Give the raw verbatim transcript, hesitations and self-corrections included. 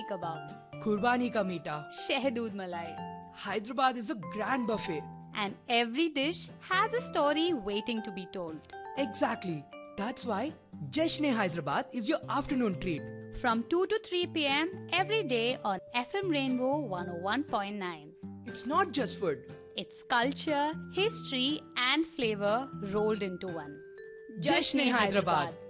kebab, Kurbani ka meeta. Shehdood Malai. Hyderabad is a grand buffet. And every dish has a story waiting to be told. Exactly. That's why Jashn-e-Hyderabad is your afternoon treat. From two to three p.m. every day on F M Rainbow one oh one point nine. It's not just food. It's culture, history and flavor rolled into one. Jashn-e-Hyderabad.